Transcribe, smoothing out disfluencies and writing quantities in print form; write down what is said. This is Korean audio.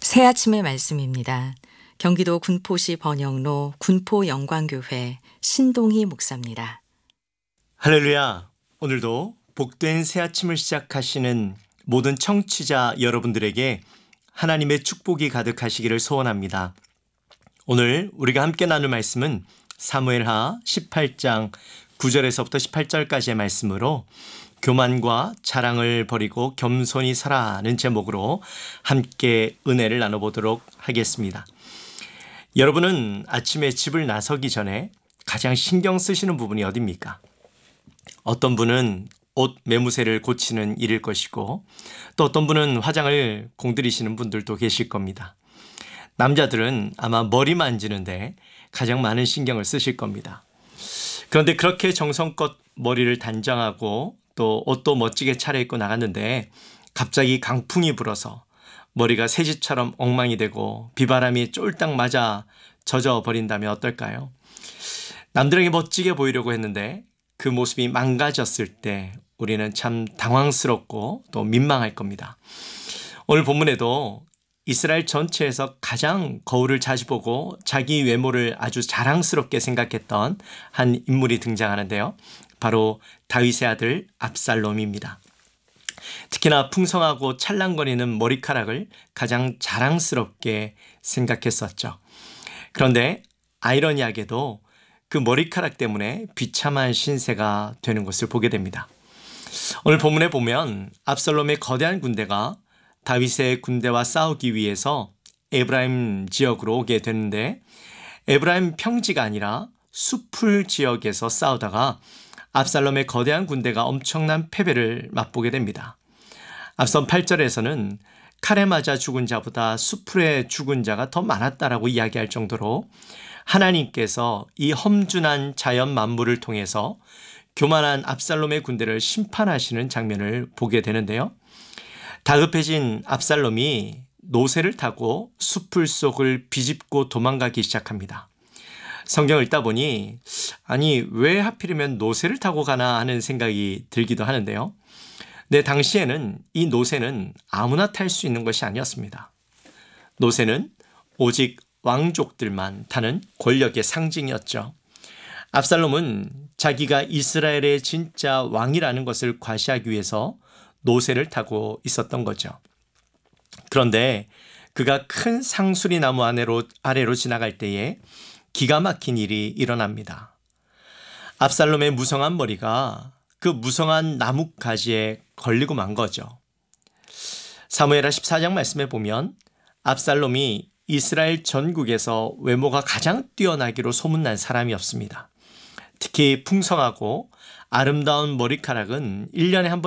새 아침의 말씀입니다. 경기도 군포시 번영로 군포영광교회 신동희 목사입니다. 할렐루야. 오늘도 복된 새 아침을 시작하시는 모든 청취자 여러분들에게 하나님의 축복이 가득하시기를 소원합니다. 오늘 우리가 함께 나눌 말씀은 사무엘하 18장 9절에서부터 18절까지의 말씀으로 교만과 자랑을 버리고 겸손히 살아는 제목으로 함께 은혜를 나눠보도록 하겠습니다. 여러분은 아침에 집을 나서기 전에 가장 신경 쓰시는 부분이 어디입니까? 어떤 분은 옷 매무새를 고치는 일일 것이고 또 어떤 분은 화장을 공들이시는 분들도 계실 겁니다. 남자들은 아마 머리 만지는데 가장 많은 신경을 쓰실 겁니다. 그런데 그렇게 정성껏 머리를 단장하고 또 옷도 멋지게 차려입고 나갔는데 갑자기 강풍이 불어서 머리가 새집처럼 엉망이 되고 비바람이 쫄딱 맞아 젖어버린다면 어떨까요? 남들에게 멋지게 보이려고 했는데 그 모습이 망가졌을 때 우리는 참 당황스럽고 또 민망할 겁니다. 오늘 본문에도 이스라엘 전체에서 가장 거울을 자주 보고 자기 외모를 아주 자랑스럽게 생각했던 한 인물이 등장하는데요. 바로 다윗의 아들 압살롬입니다. 특히나 풍성하고 찰랑거리는 머리카락을 가장 자랑스럽게 생각했었죠. 그런데 아이러니하게도 그 머리카락 때문에 비참한 신세가 되는 것을 보게 됩니다. 오늘 본문에 보면 압살롬의 거대한 군대가 다윗의 군대와 싸우기 위해서 에브라임 지역으로 오게 되는데 에브라임 평지가 아니라 숲풀 지역에서 싸우다가 압살롬의 거대한 군대가 엄청난 패배를 맛보게 됩니다. 앞선 8절에서는 칼에 맞아 죽은 자보다 숲풀에 죽은 자가 더 많았다라고 이야기할 정도로 하나님께서 이 험준한 자연 만물을 통해서 교만한 압살롬의 군대를 심판하시는 장면을 보게 되는데요. 다급해진 압살롬이 노새를 타고 숲풀 속을 비집고 도망가기 시작합니다. 성경을 읽다 보니 아니 왜 하필이면 노새를 타고 가나 하는 생각이 들기도 하는데요. 네, 당시에는 이 노새는 아무나 탈 수 있는 것이 아니었습니다. 노새는 오직 왕족들만 타는 권력의 상징이었죠. 압살롬은 자기가 이스라엘의 진짜 왕이라는 것을 과시하기 위해서 노새를 타고 있었던 거죠. 그런데 그가 큰 상수리 나무 아래로 지나갈 때에 기가 막힌 일이 일어납니다. 압살롬의 무성한 머리가 그 무성한 나뭇가지에 걸리고 만 거죠. 사무엘하 14장 말씀에 보면 압살롬이 이스라엘 전국에서 외모가 가장 뛰어나기로 소문난 사람이었습니다. 특히 풍성하고 아름다운 머리카락은 1년에 한